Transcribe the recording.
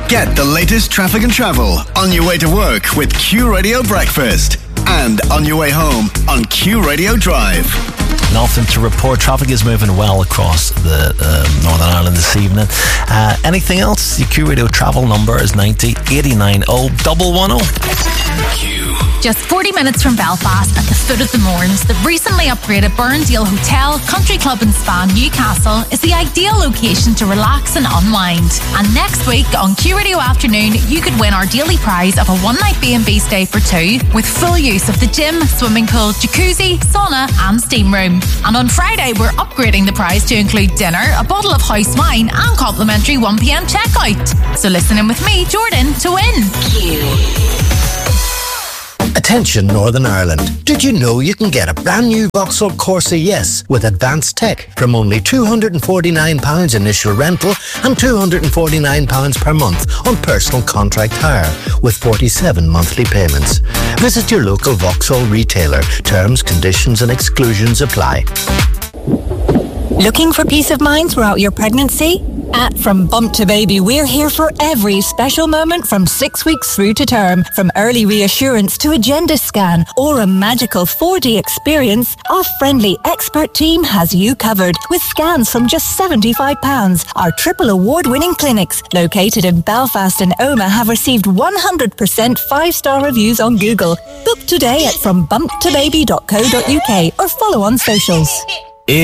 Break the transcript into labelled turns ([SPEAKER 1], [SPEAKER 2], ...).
[SPEAKER 1] Get the latest traffic and travel on your way to work with Q Radio Breakfast and on your way home on Q Radio Drive.
[SPEAKER 2] Nothing to report. Traffic is moving well across the Northern Ireland this evening. Anything else? The Q Radio travel number is 90 89 0110.
[SPEAKER 3] Just 40 minutes from Belfast at the foot of the Mournes, the recently upgraded Burnsdale Hotel, Country Club and Spa Newcastle is the ideal location to relax and unwind. And next week on Q Radio Afternoon, you could win our daily prize of a one-night B&B stay for two with full use of the gym, swimming pool, jacuzzi, sauna and steam room. And on Friday, we're upgrading the prize to include dinner, a bottle of house wine and complimentary 1pm checkout. So listen in with me, Jordan, to win.
[SPEAKER 4] Attention Northern Ireland. Did you know you can get a brand new Vauxhall Corsa Yes with advanced tech from only £249 initial rental and £249 per month on personal contract hire with 47 monthly payments. Visit your local Vauxhall retailer. Terms, conditions and exclusions apply.
[SPEAKER 5] Looking for peace of mind throughout your pregnancy? At From Bump to Baby, we're here for every special moment from 6 weeks through to term. From early reassurance to a gender scan or a magical 4D experience, our friendly expert team has you covered with scans from just £75. Our triple award-winning clinics, located in Belfast and Omagh, have received 100% 5-star reviews on Google. Book today at frombumptobaby.co.uk or follow on socials.